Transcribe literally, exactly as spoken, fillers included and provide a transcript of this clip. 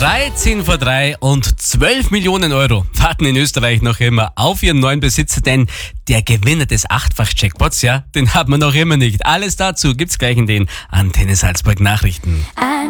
dreizehn vor drei und zwölf Millionen Euro warten in Österreich noch immer auf ihren neuen Besitzer, denn der Gewinner des Achtfach-Jackpots, ja, den hat man noch immer nicht. Alles dazu gibt's gleich in den Antenne Salzburg Nachrichten.